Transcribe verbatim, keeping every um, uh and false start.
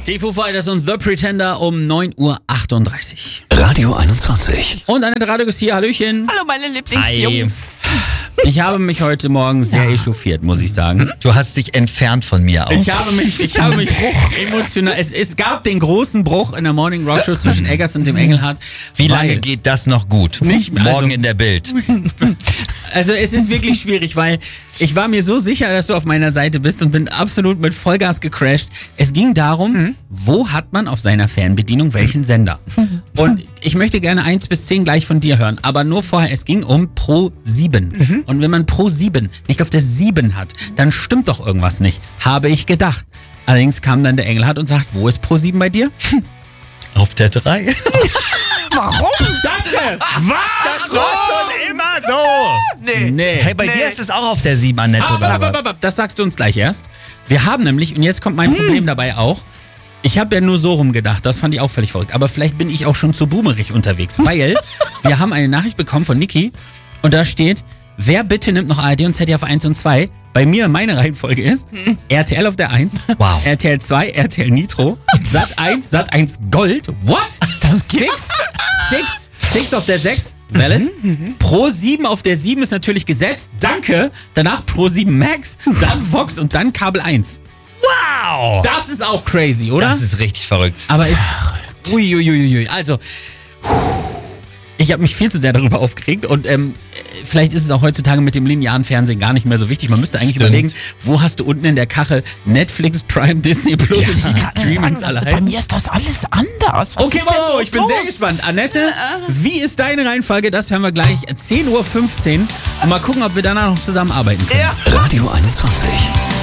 Die Foo Fighters und The Pretender um neun Uhr achtunddreißig. Radio einundzwanzig. Und Annette Radegast hier, Hallöchen. Hallo meine Lieblingsjungs. Ich habe mich heute Morgen sehr ja. echauffiert, muss ich sagen. Du hast dich entfernt von mir auch. Ich habe mich, ich habe mich emotional. Es, es gab den großen Bruch in der Morning Rock Show zwischen Eggers und dem Engelhardt. Wie lange geht das noch gut? Nicht mehr. Morgen Also, in der Bild. Also es ist wirklich schwierig, weil ich war mir so sicher, dass du auf meiner Seite bist und bin absolut mit Vollgas gecrashed. Es ging darum, mhm. wo hat man auf seiner Fernbedienung welchen Sender? Und ich möchte gerne eins bis zehn gleich von dir hören, aber nur vorher, es ging um Pro sieben. Mhm. Und wenn man Pro sieben nicht auf der sieben hat, dann stimmt doch irgendwas nicht, habe ich gedacht. Allerdings kam dann der Engelhardt und sagt, wo ist Pro sieben bei dir? Auf der drei. Warum? Danke! Was? Das war schon immer so! Nee. Nee. Hey, bei Nee. dir ist es auch auf der sieben, Annette, Aber, oder aber, was? aber, aber, das sagst du uns gleich erst. Wir haben nämlich, und jetzt kommt mein Problem dabei auch, ich habe ja nur so rumgedacht, das fand ich auch völlig verrückt, aber vielleicht bin ich auch schon zu boomerig unterwegs, weil wir haben eine Nachricht bekommen von Niki und da steht, wer bitte nimmt noch A R D und Z D F eins und zwei? Bei mir meine Reihenfolge ist hm. R T L auf der eins, Wow. R T L zwei, R T L Nitro, Sat eins, Sat eins Gold, what? Das Six, Six, Six auf der sechs, valid. Mhm. Pro sieben auf der sieben ist natürlich gesetzt, danke. Danach Pro sieben Max, dann Vox und dann Kabel eins. Wow! Das ist auch crazy, oder? Das ist richtig verrückt. Aber ist... Uiuiuiui. Also, ich habe mich viel zu sehr darüber aufgeregt und ähm, vielleicht ist es auch heutzutage mit dem linearen Fernsehen gar nicht mehr so wichtig. Man müsste eigentlich Stimmt. überlegen, wo hast du unten in der Kachel Netflix, Prime, Disney Plus Ja. und wie die Streamings alle Bei heißen. mir ist das alles anders. Was Okay, ist denn wow, los ich bin los? sehr gespannt. Annette, wie ist deine Reihenfolge? Das hören wir gleich zehn Uhr fünfzehn und mal gucken, ob wir danach noch zusammenarbeiten können. Ja. Radio einundzwanzig.